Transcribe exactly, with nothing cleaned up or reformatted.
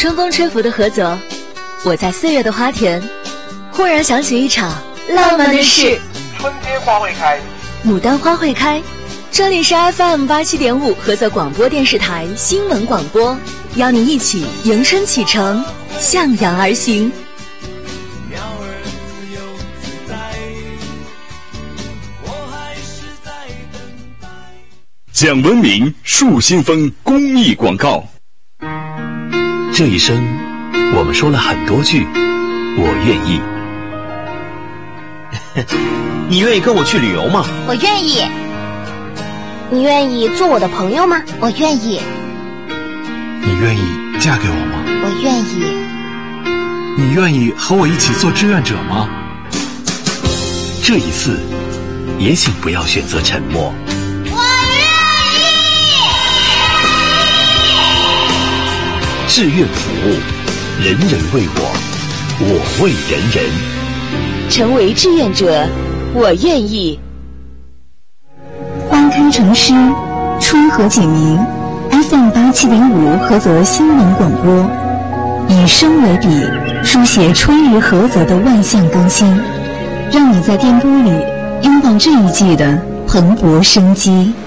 春风吹拂的菏泽，我在四月的花田，忽然想起一场浪漫的事。 春天花会开， 牡丹花会开。这里是 F M 八七点五菏泽广播电视台新闻广播，邀你一起迎春启程，向阳而行。 讲文明树新风公益广告。 这一生我们说了很多句我愿意。 你愿意跟我去旅游吗？ 我愿意。你愿意做我的朋友吗？我愿意。 你愿意嫁给我吗？ 我愿意。 你愿意和我一起做志愿者吗？ 这一次也请不要选择沉默。志愿服务，人人为我，我为人人。 成为志愿者，我愿意。 花开成诗，春和景明。F M 八七点五菏泽新闻广播，以声为笔，书写春日菏泽的万象更新，让你在电波里拥抱这一季的蓬勃生机。